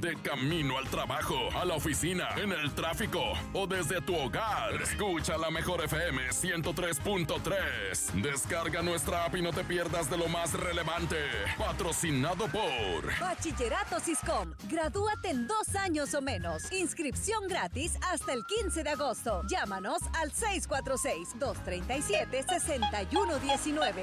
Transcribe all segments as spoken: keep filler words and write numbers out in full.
De camino al trabajo, a la oficina, en el tráfico o desde tu hogar. Escucha la Mejor F M ciento tres punto tres. Descarga nuestra app y no te pierdas de lo más relevante. Patrocinado por Bachillerato Siscom. Gradúate en dos años o menos. Inscripción gratis hasta el quince de agosto. Llámanos al seis cuatro seis, dos tres siete, seis uno uno nueve.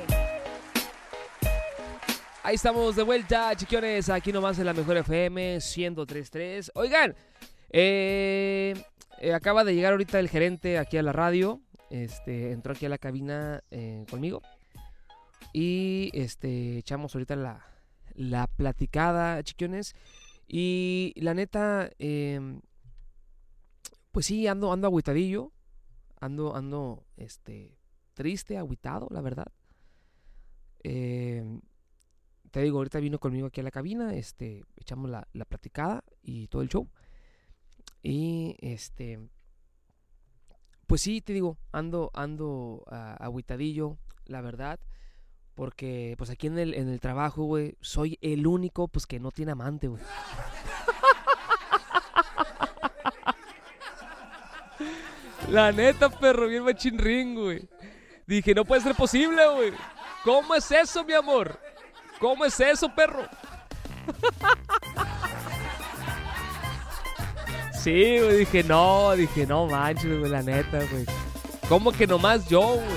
Ahí estamos de vuelta, chiquiones, aquí nomás en la Mejor F M ciento tres punto tres. Oigan, eh, eh, acaba de llegar ahorita el gerente aquí a la radio. Este, entró aquí a la cabina eh, conmigo. Y este, echamos ahorita la, la platicada, chiquiones. Y la neta, eh, pues sí, ando, ando agüitadillo. Ando, ando, este, triste, agüitado, la verdad. Eh... Te digo, ahorita vino conmigo aquí a la cabina, este, echamos la, la platicada y todo el show. Y este, pues sí, te digo, ando, ando uh, agüitadillo, la verdad, porque pues aquí en el, en el trabajo, güey, soy el único, pues que no tiene amante, güey. La neta, perro, bien machinrín, güey. Dije, no puede ser posible, güey. ¿Cómo es eso, mi amor? ¿Cómo es eso, perro? Sí, güey, dije, no, dije, no manches, güey, la neta, güey. ¿Cómo que nomás yo, güey?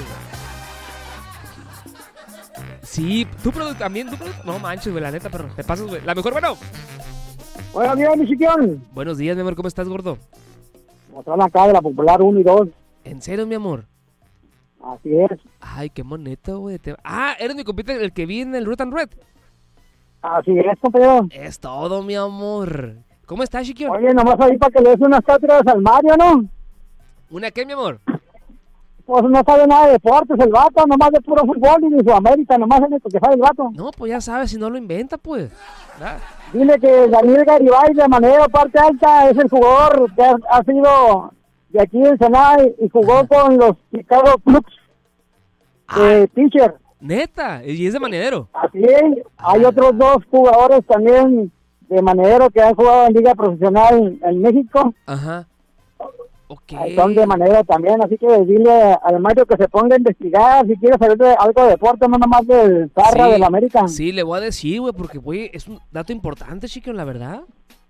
Sí, tú pero también, tú pero... No manches, güey, la neta, perro, te pasas, güey. La mejor, bueno. Buenos días, mi chiquión. Buenos días, mi amor, ¿cómo estás, gordo? Mostrando acá de la Popular uno y dos. ¿En serio, mi amor? Así es. Ay, qué moneto, güey. Te... Ah, eres mi compita, el que vi en el Root and Red. Así es, compañero. Es todo, mi amor. ¿Cómo estás, chiquión? Oye, nomás ahí para que le des unas cátedras al Mario, ¿no? ¿Una qué, mi amor? Pues no sabe nada de deportes el vato, nomás de puro fútbol y de Sudamérica, nomás es lo que sabe el vato. No, pues ya sabes, si no lo inventa, pues. ¿Verdad? Dile que Daniel Garibay, de manera parte alta, es el jugador que ha, ha sido de aquí en Ensenada y jugó Ajá. con los Chicago Cubs de ah, pitcher. Neta, y es de manedero. Así es, ah. Hay otros dos jugadores también de manedero que han jugado en liga profesional en México. Ajá. Okay. Son de manera también, así que dile al Mario que se ponga a investigar si quiere saber de algo de deporte, no nomás del Zarra sí, del América. Sí, le voy a decir, güey, porque, güey, es un dato importante, chico, la verdad.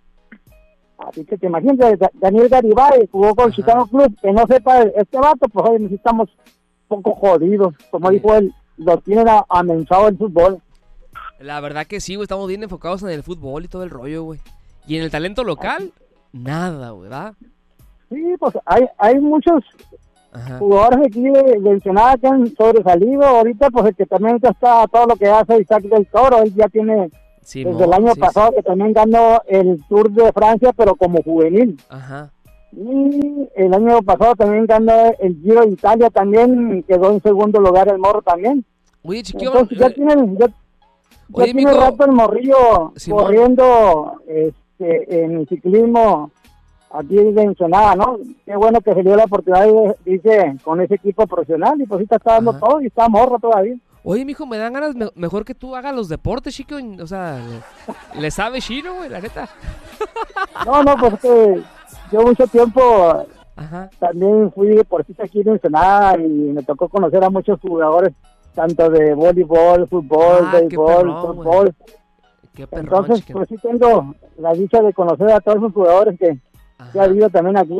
Así que te imaginas, Daniel Garibay jugó con Ajá. Chicago Club, que no sepa este vato, pues hoy necesitamos un poco jodidos, como sí. dijo él, lo tienen amenazado el fútbol. La verdad que sí, güey, estamos bien enfocados en el fútbol y todo el rollo, güey. Y en el talento local, Así. nada, güey, ¿verdad? Sí, pues hay hay muchos Ajá. jugadores aquí de, de Ensenada que han sobresalido. Ahorita, pues el que también está todo lo que hace Isaac del Toro, él ya tiene sí, desde no, el año sí, pasado sí. que también ganó el Tour de Francia, pero como juvenil. Ajá. Y el año pasado también ganó el Giro de Italia, también quedó en segundo lugar el morro también. Oye, chiquillo. Entonces ya tienen, ya, Oye, ya tiene rato el morrillo Simón. corriendo este, en el ciclismo. Aquí de Ensenada, ¿no? Qué bueno que se dio la oportunidad, dice, con ese equipo profesional y pues ahorita está dando Ajá. todo y está morro todavía. Oye, mijo, me dan ganas me- mejor que tú hagas los deportes, chico, o sea, le, le sabe chino, güey, la neta. No, no, pues que yo mucho tiempo Ajá. también fui deportista aquí en Ensenada y me tocó conocer a muchos jugadores, tanto de voleibol, fútbol, ah, béisbol, perrón, fútbol. Qué perrón, Entonces, chiquito. pues sí tengo la dicha de conocer a todos esos jugadores que que ha habido también aquí.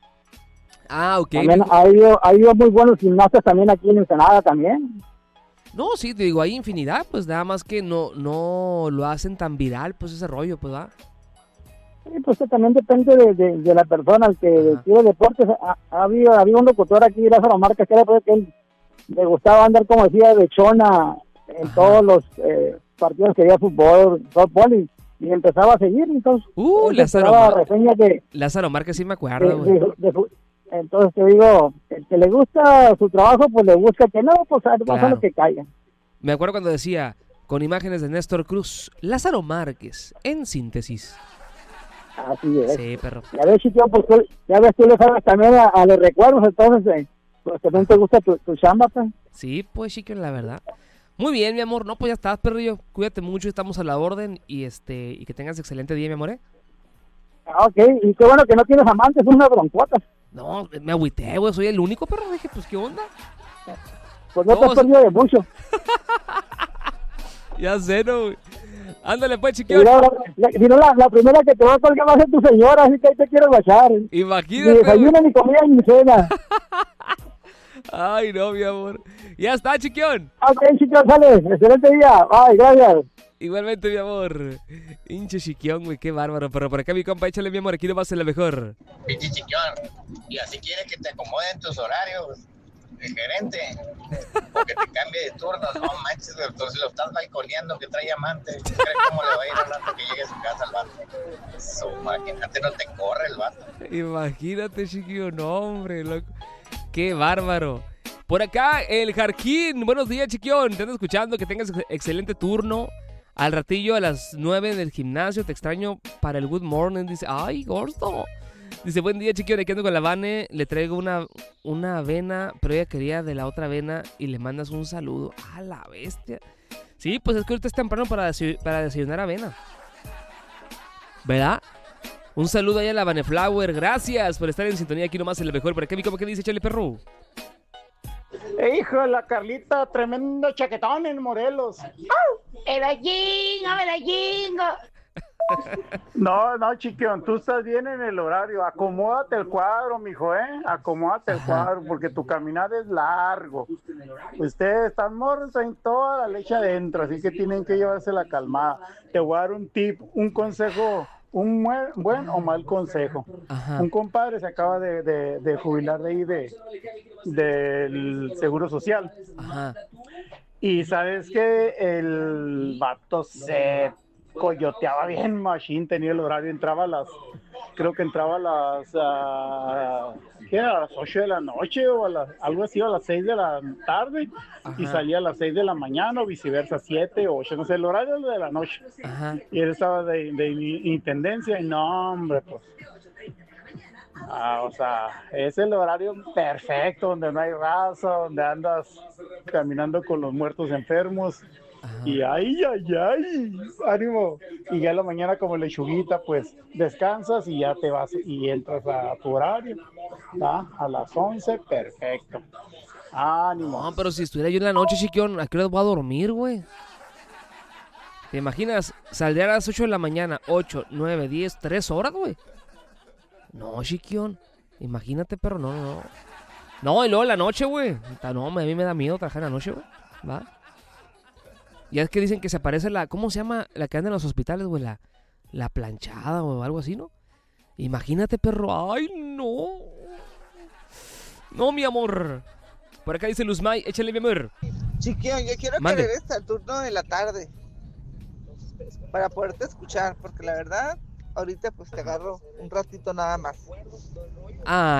Ah, ok. También ha habido, ha habido muy buenos gimnastas también aquí en Ensenada también. No, sí, te digo, hay infinidad, pues nada más que no no lo hacen tan viral, pues ese rollo, pues va. Sí, pues que también depende de, de, de la persona, el que quiere deportes. Ha, ha habido, había un locutor aquí, Lázaro Márquez, que era pues, que él le gustaba andar, como decía, de chona en Ajá. todos los eh, partidos que había fútbol, fútbol y y empezaba a seguir, entonces uh, Lázaro, Mar- que, Lázaro Márquez sí me acuerdo, de, de, de, de, entonces te digo, el que le gusta su trabajo, pues le busca, que no, pues claro. a lo que caiga. Me acuerdo cuando decía, con imágenes de Néstor Cruz, Lázaro Márquez, en síntesis. Así es. Sí, perro. Ya ves, chico, pues tú, ya ves, tú le sabes también a, a los recuerdos, entonces, eh, pues también te gusta tu, tu chamba, pues. Sí, pues, chico, la verdad. Muy bien, mi amor. No, pues ya estás, perrillo. Cuídate mucho, estamos a la orden y este y que tengas excelente día, mi amor. ¿eh? Ah, ok, y qué bueno que no tienes amantes, es una broncota. No, me agüité, güey, soy el único, perro. Dije, pues, ¿qué onda? Pues no No, te has perdido de mucho. Ya sé, no, güey. Ándale, pues, chiquillo. Mira, la, la, si no, la, la primera que te va a colgar va a ser tu señora, así que ahí te quiero bachar. Imagínate. Ni desayuno, ni comida, ni cena. Ay, no, mi amor. Ya está, chiquión. Ok, chicos, sale. Excelente día. Bye, gracias. Igualmente, mi amor. Hinche chiquión, güey, qué bárbaro. Pero por acá, mi compa, échale, mi amor, aquí no va a ser la mejor. Pinche chiquión, y así quieres que te acomoden tus horarios, el gerente, o que te cambie de turno, no manches, entonces lo estás balconeando que trae amante, ¿crees cómo le va a ir al rato que llegue a su casa al vato? Su imagínate, no te corre el vato. Imagínate, chiquillo, no, hombre, loco. Qué bárbaro. Por acá, el Jarquín. Buenos días, chiquión. Te ando escuchando, que tengas excelente turno. Al ratillo a las nueve del gimnasio, te extraño para el good morning. Dice, ay, gordo. Dice, buen día, chiquillo, aquí ando con la Vane. Le traigo una, una avena, pero ella quería de la otra avena y le mandas un saludo. ¡A la bestia! Sí, pues es que ahorita es temprano para, desu- para desayunar avena. ¿Verdad? Un saludo ahí a la Vane Flower. Gracias por estar en sintonía aquí nomás en el mejor. ¿Por acá, mi compa, qué dice, Charlie Perro? Eh, hijo de la Carlita, tremendo chaquetón en Morelos. ¡Medellín, Medellín! No, no, chiquión, tú estás bien en el horario. Acomódate el cuadro, mijo, ¿eh? Acomódate el cuadro, porque tu caminar es largo. Ustedes están morros en toda la leche adentro, así que tienen que llevarse la calmada. Te voy a dar un tip, un consejo, un buen, buen o mal consejo. Ajá. Un compadre se acaba de, de, de jubilar de ahí de, del Seguro Social. Ajá. Y sabes que el vato se coyoteaba bien machín, tenía el horario, entraba a las, creo que entraba a las, uh, ¿qué era? A las ocho de la noche o a las, algo así, a las seis de la tarde. Ajá. Y salía a las seis de la mañana o viceversa, siete o ocho, no sé, el horario de la noche. Ajá. Y él estaba de, de intendencia y no, hombre, pues. Ah, o sea, es el horario perfecto, donde no hay raza, donde andas caminando con los muertos enfermos. Ajá. Y ay, ay, ay, ánimo. Y ya en la mañana como lechuguita, pues descansas y ya te vas y entras a tu horario. ¿Va? A las once, perfecto. Ánimo. No, pero si estuviera yo en la noche, chiquión, ¿a qué hora voy a dormir, güey? ¿Te imaginas? Saldría a las ocho de la mañana, ocho, nueve, diez, tres horas, güey. No, chiquión. Imagínate, pero no, no, no. No, y luego en la noche, güey. No, a mí me da miedo trabajar en la noche, güey. ¿Va? Ya es que dicen que se aparece la... ¿Cómo se llama la que anda en los hospitales, güey? La, la planchada o algo así, ¿no? Imagínate, perro. ¡Ay, no! No, mi amor. Por acá dice Luzmay. Échale, mi amor. Chiquión, yo quiero Mande. que regreses al turno de la tarde para poderte escuchar, porque la verdad... Ahorita pues te agarro un ratito nada más. Ah,